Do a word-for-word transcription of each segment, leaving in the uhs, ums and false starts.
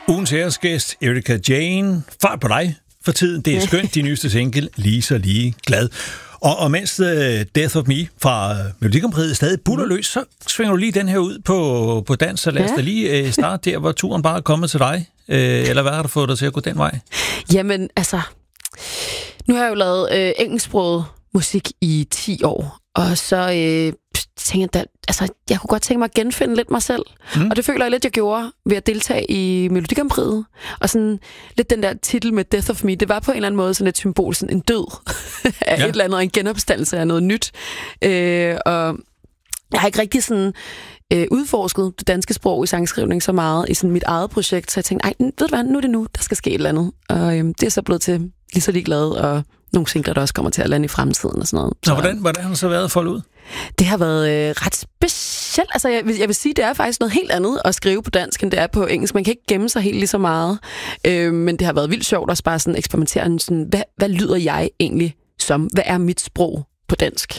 Ugens æresgæst, Erika Jane. Fart på dig for tiden. Det er skønt, de nyeste single, lige så lige glad. Og, og mens uh, Death of Me fra uh, Melodi Grand Prix stadig buller løs, så svinger du lige den her ud på, på dans, så lad os ja. da lige uh, starte der, hvor turen bare er kommet til dig. Uh, eller hvad har du fået dig til at gå den vej? Jamen, altså, nu har jeg jo lavet uh, engelsksproget musik i ti år, og så øh, tænkte jeg, altså, jeg kunne godt tænke mig at genfinde lidt mig selv. Mm. Og det føler jeg lidt, jeg gjorde ved at deltage i Melodi Grand Prix. Og sådan lidt den der titel med Death of Me, det var på en eller anden måde sådan et symbol, sådan en død af ja. et eller andet, en genopstandelse af noget nyt. Øh, og jeg har ikke rigtig sådan øh, udforsket det danske sprog i sangskrivning så meget i sådan mit eget projekt, så jeg tænkte, ej, ved du hvad, nu er det nu, der skal ske et eller andet. Og øh, det er så blevet til lige så ligeglad, og nogle singler, der også kommer til at lande i fremtiden og sådan noget. Så, så hvordan, hvordan har det så været at folde ud? Det har været øh, ret specielt. Altså, jeg, jeg vil sige, det er faktisk noget helt andet at skrive på dansk, end det er på engelsk. Man kan ikke gemme sig helt lige så meget. Øh, men det har været vildt sjovt at bare sådan eksperimentere. Sådan, hvad, hvad lyder jeg egentlig som? Hvad er mit sprog på dansk?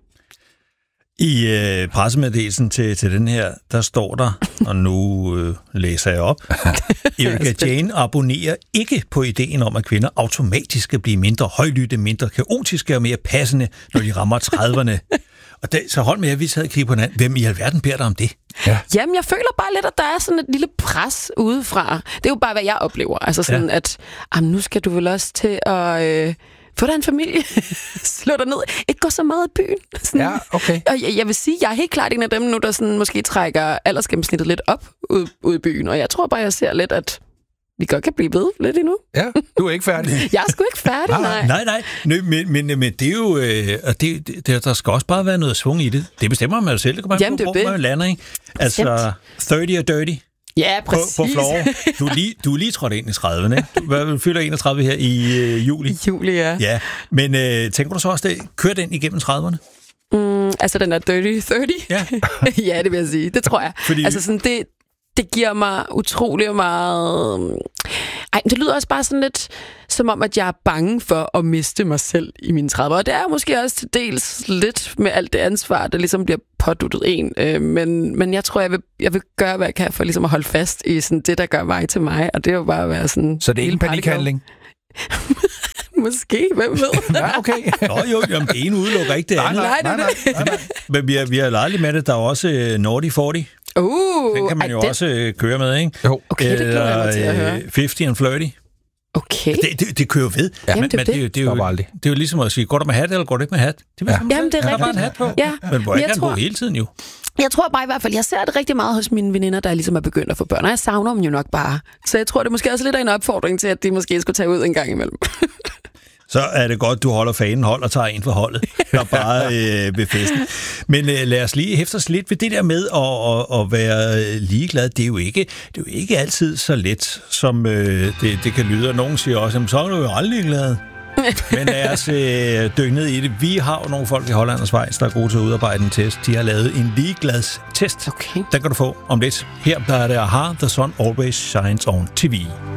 I øh, pressemeddelelsen til, til den her, der står der, og nu øh, læser jeg op, Erika Jane abonnerer ikke på ideen om, at kvinder automatisk skal blive mindre højlytte, mindre kaotiske og mere passende, når de rammer trediverne. Og det, så hold med, at vi sad og kiggede på hinanden. Hvem i alverden beder dig om det? Ja. Jamen, jeg føler bare lidt, at der er sådan et lille pres udefra. Det er jo bare, hvad jeg oplever. Altså sådan, ja. at jamen, nu skal du vel også til at Øh, få dig en familie, slå dig ned, ikke gå så meget i byen. Sådan. Ja, okay. Og jeg, jeg vil sige, jeg er helt klart en af dem nu, der sådan måske trækker aldersgennemsnittet lidt op ud, ud i byen, og jeg tror bare, jeg ser lidt, at vi godt kan blive ved lidt endnu. Ja, du er ikke færdig. Jeg er sgu ikke færdig, nej. Nej, nej, nej men, men, men det er jo, øh, det, det, der skal også bare være noget svung i det. Det bestemmer man jo selv, det kan man Jamen, på, hvor man lander, ikke? Altså, tredive og dirty. Ja, præcis. På, på floor. Du er lige, du er lige trådt ind i trediverne, ikke? Du fylder enogtredive her i øh, juli. I juli, ja. Ja, men øh, tænker du så også, det kører den igennem trediverne? Mm, altså den er dirty thirty? Ja. Ja, det vil jeg sige. Det tror jeg. Fordi altså sådan, det, det giver mig utrolig meget. Ej, det lyder også bare sådan lidt som om, at jeg er bange for at miste mig selv i mine trediver. Og det er måske også til dels lidt med alt det ansvar, der ligesom bliver påduttet en. Øh, men, men jeg tror, jeg vil, jeg vil gøre, hvad jeg kan for ligesom at holde fast i sådan det, der gør vej til mig. Og det er jo bare at være sådan. Så det er ikke en panikhandling? Måske, hvem ved? Ja, okay. Nå jo, jamen, det ene udelukker ikke det andet. Nej, nej, nej. nej, nej. Men vi har, vi har leget med det. Der er også uh, Naughty forty. Uh, den kan man jo den... også uh, køre med, ikke? Jo. Okay, det glæder jeg mig til at høre. halvtreds and flirty. Okay. Det, det, det kører ved. Ja, men, det, men det, det, det, er jo, det er jo ligesom at sige, går du med hat, eller går du ikke med hat? Det er ja. Jamen, det er rigtigt. Der bare en hat på. Ja. Men hvor ikke jeg han tror... på hele tiden jo. Jeg tror bare i hvert fald, jeg ser det rigtig meget hos mine veninder, der ligesom er begyndt at få børn, og jeg savner dem jo nok bare. Så jeg tror, det er måske også lidt af en opfordring til, at de måske skulle tage ud en gang imellem. Så er det godt, du holder fanen hold og tager en for holdet, og bare øh, ved festen. Men øh, lad os lige hæfte os lidt ved det der med at, at, at være ligeglad. Det er, jo ikke, det er jo ikke altid så let, som øh, det, det kan lyde. Og nogen siger også, så er du jo aldrig glad. Men lad os øh, dykke ned i det. Vi har jo nogle folk i Holland og Schweiz, der er gode til at udarbejde en test. De har lavet en ligegladstest. Okay. Den kan du få om lidt. Her der er det Aha, The Sun Always Shines on T V.